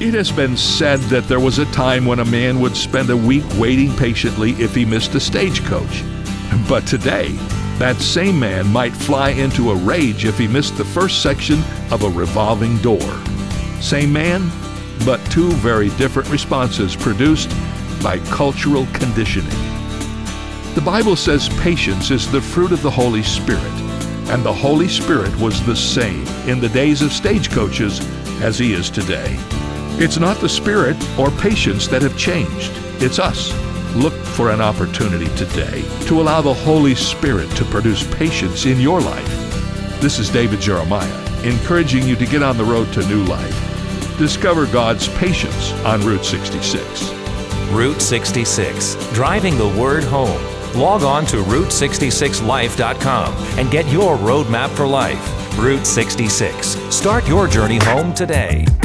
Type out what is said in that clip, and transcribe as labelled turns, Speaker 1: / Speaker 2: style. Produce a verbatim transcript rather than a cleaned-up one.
Speaker 1: It has been said that there was a time when a man would spend a week waiting patiently if he missed a stagecoach. But today, that same man might fly into a rage if he missed the first section of a revolving door. Same man, but two very different responses produced by cultural conditioning. The Bible says patience is the fruit of the Holy Spirit, and the Holy Spirit was the same in the days of stagecoaches as He is today. It's not the Spirit or patience that have changed. It's us. Look for an opportunity today to allow the Holy Spirit to produce patience in your life. This is David Jeremiah, encouraging you to get on the road to new life. Discover God's patience on Route sixty-six.
Speaker 2: Route sixty-six, driving the word home. Log on to route sixty-six life dot com and get your roadmap for life. Route sixty-six. Start your journey home today.